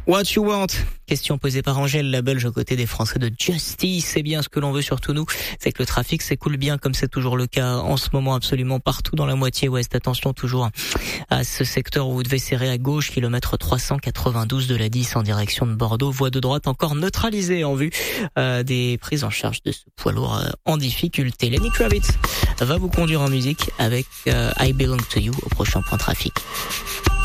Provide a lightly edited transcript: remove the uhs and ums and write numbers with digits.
What you want? Question posée par Angèle, la Belge, aux côtés des Français de Justice. C'est bien ce que l'on veut surtout nous, c'est que le trafic s'écoule bien, comme c'est toujours le cas en ce moment absolument partout dans la moitié ouest. Attention toujours à ce secteur où vous devez serrer à gauche, kilomètre 392 de la 10 en direction de Bordeaux. Voie de droite encore neutralisée en vue des prises en charge de ce poids lourd en difficulté. Lenny Kravitz va vous conduire en musique avec I Belong to You au prochain point trafic.